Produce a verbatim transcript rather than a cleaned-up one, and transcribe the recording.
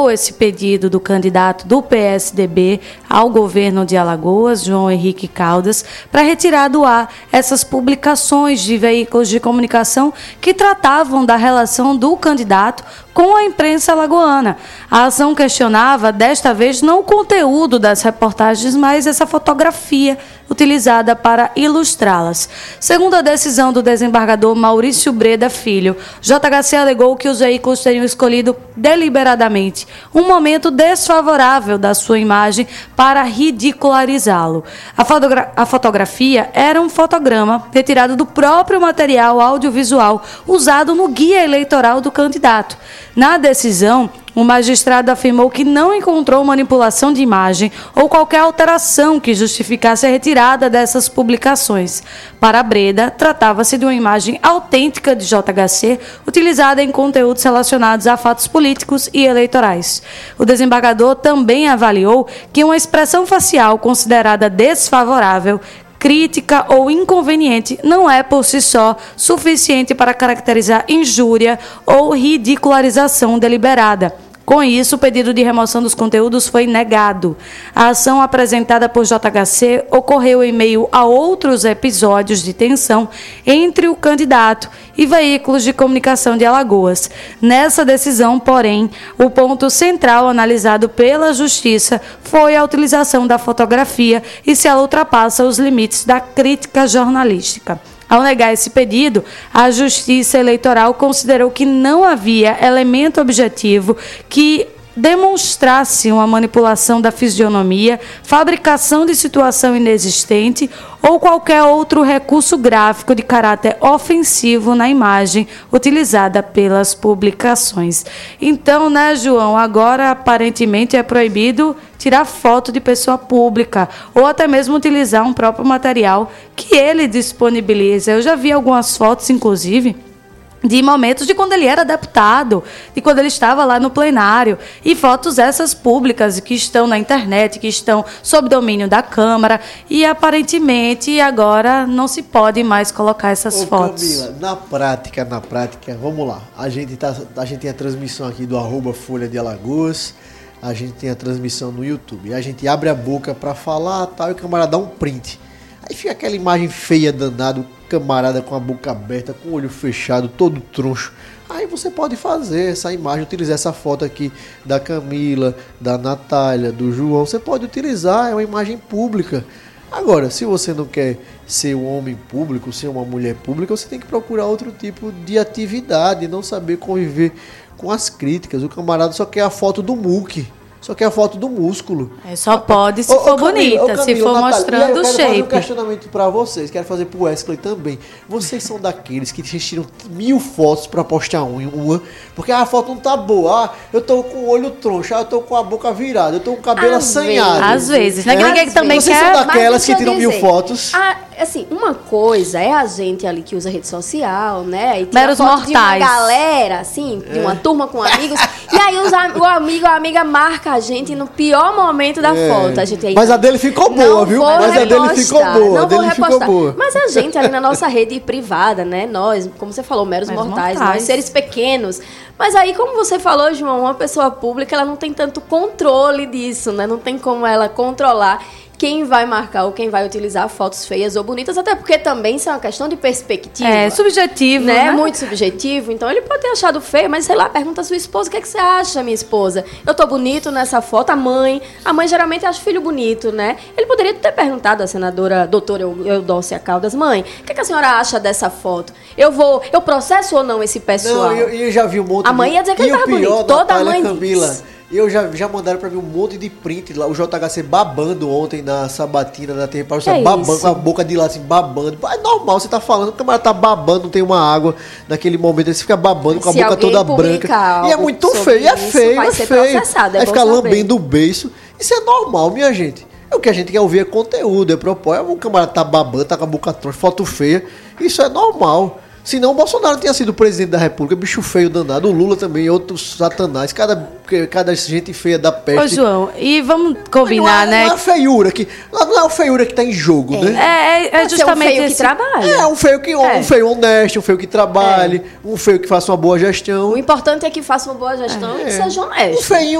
avalou esse pedido do candidato do P S D B ao governo de Alagoas, João Henrique Caldas, para retirar do ar essas publicações de veículos de comunicação que tratavam da relação do candidato com a imprensa alagoana. A ação questionava, desta vez, não o conteúdo das reportagens, mas essa fotografia utilizada para ilustrá-las. Segundo a decisão do desembargador Maurício Breda Filho, J H C alegou que os veículos teriam escolhido deliberadamente um momento desfavorável da sua imagem para ridicularizá-lo. A, fotogra- a fotografia era um fotograma retirado do próprio material audiovisual usado no guia eleitoral do candidato. Na decisão, o magistrado afirmou que não encontrou manipulação de imagem ou qualquer alteração que justificasse a retirada dessas publicações. Para Breda, tratava-se de uma imagem autêntica de J H C, utilizada em conteúdos relacionados a fatos políticos e eleitorais. O desembargador também avaliou que uma expressão facial considerada desfavorável, crítica ou inconveniente não é, por si só, suficiente para caracterizar injúria ou ridicularização deliberada. Com isso, o pedido de remoção dos conteúdos foi negado. A ação apresentada por J H C ocorreu em meio a outros episódios de tensão entre o candidato e veículos de comunicação de Alagoas. Nessa decisão, porém, o ponto central analisado pela Justiça foi a utilização da fotografia e se ela ultrapassa os limites da crítica jornalística. Ao negar esse pedido, a Justiça Eleitoral considerou que não havia elemento objetivo que demonstrasse uma manipulação da fisionomia, fabricação de situação inexistente ou qualquer outro recurso gráfico de caráter ofensivo na imagem utilizada pelas publicações. Então, né, João, agora aparentemente é proibido tirar foto de pessoa pública ou até mesmo utilizar um próprio material que ele disponibiliza. Eu já vi algumas fotos, inclusive, de momentos de quando ele era deputado, de quando ele estava lá no plenário, e fotos essas públicas que estão na internet, que estão sob domínio da Câmara, e aparentemente agora não se pode mais colocar essas Ô, fotos. Camila, na prática, na prática, vamos lá, a gente, tá, a gente tem a transmissão aqui do arroba Folha de Alagoas, a gente tem a transmissão no YouTube, a gente abre a boca para falar tal, e o camarada dá um print. Aí fica aquela imagem feia, danado, camarada com a boca aberta, com o olho fechado, todo troncho. Aí você pode fazer essa imagem, utilizar essa foto aqui da Camila, da Natália, do João. Você pode utilizar, é uma imagem pública. Agora, se você não quer ser um homem público, ser uma mulher pública, você tem que procurar outro tipo de atividade, não saber conviver com as críticas. O camarada só quer a foto do muque. Só quer a foto do músculo. É, só pode se ô, for ô, Camila, bonita, ô, Camila, se for Natália, mostrando o shape. Eu quero fazer um questionamento para vocês, quero fazer pro Wesley também. Vocês são daqueles que tiram mil fotos para postar uma, porque a foto não tá boa. Ah, eu tô com o olho troncho, ah, eu tô com a boca virada, eu tô com o cabelo às assanhado. Às vezes, né? É, ninguém que também vocês quer... são daquelas que tiram dizer, mil fotos. A, assim, uma coisa é a gente ali que usa rede social, né? E tira Meros foto mortais. De uma galera, assim, de uma é. turma com amigos. E aí os, o amigo ou a amiga marca a gente no pior momento da é. foto. A gente aí, mas a dele ficou boa, viu? Mas repostar, a dele ficou boa. Não a dele vou ficou repostar. boa. Mas a gente ali na nossa rede privada, né? Nós, como você falou, meros meros mortais, mortais, nós seres pequenos. Mas aí, como você falou, João, uma pessoa pública, ela não tem tanto controle disso, né? Não tem como ela controlar quem vai marcar ou quem vai utilizar fotos feias ou bonitas, até porque também isso é uma questão de perspectiva. É, subjetivo, né? né? Muito subjetivo. Então, ele pode ter achado feio, mas, sei lá, pergunta a sua esposa, o que, é que você acha, minha esposa? Eu tô bonito nessa foto? A mãe, a mãe geralmente acha o filho bonito, né? Ele poderia ter perguntado à senadora doutora Eudócia Caldas, mãe, o que, é que a senhora acha dessa foto? Eu vou, eu processo ou não esse pessoal? Não, eu, eu já vi um monte a mãe ia dizer que e ele tava pior, bonito. Toda Natália, mãe Camila, diz. Eu já, já mandaram pra mim um monte de print lá. O J H C babando ontem na sabatina da T V Paraná, é babando, isso? com a boca de lá assim, babando. É normal, você tá falando, o camarada tá babando, não tem uma água naquele momento, ele fica babando com a Se boca toda branca. E é muito feio, é feio, vai é ser feio. processado, é Vai bom ficar saber. lambendo o beiço. Isso é normal, minha gente. O que a gente quer ouvir é conteúdo, é propósito. O camarada tá babando, tá com a boca troncha, foto feia. Isso é normal. Senão o Bolsonaro tinha sido presidente da República, bicho feio danado. O Lula também, outros satanás. Cada, cada gente feia da peste. Ô, João, e vamos combinar, não é, né? Não é a feiura que, não é a feiura que tá em jogo, é. né? É, é, é justamente um feio esse... que trabalha. É, um feio, que, É. um feio honesto, um feio que trabalhe, é. um feio que faça uma boa gestão. O importante é que faça uma boa gestão É. e seja honesto. Um feinho